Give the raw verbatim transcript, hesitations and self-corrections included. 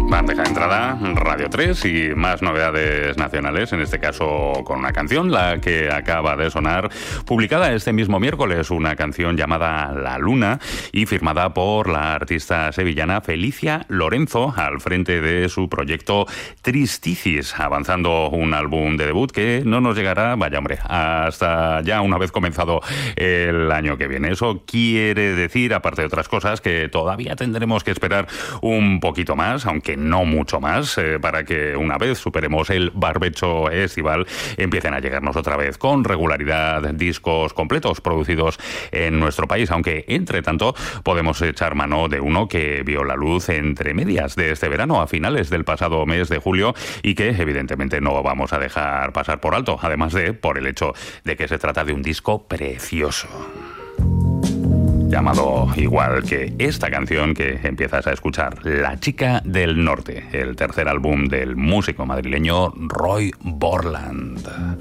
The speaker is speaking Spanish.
Bandeja de entrada, Radio tres y más novedades nacionales, en este caso con una canción, la que acaba de sonar, publicada este mismo miércoles, una canción llamada La Luna y firmada por la artista sevillana Felicia Lorenzo al frente de su proyecto Tristicis, avanzando un álbum de debut que no nos llegará, vaya hombre, hasta ya una vez comenzado el año que viene. Eso quiere decir, aparte de otras cosas, que todavía tendremos que esperar un poquito más, aunque no mucho más, eh, para que una vez superemos el barbecho estival empiecen a llegarnos otra vez con regularidad discos completos producidos en nuestro país, aunque entre tanto podemos echar mano de uno que vio la luz entre medias de este verano, a finales del pasado mes de julio, y que evidentemente no vamos a dejar pasar por alto, además de por el hecho de que se trata de un disco precioso, llamado igual que esta canción que empiezas a escuchar, La Chica del Norte, el tercer álbum del músico madrileño Roy Borland.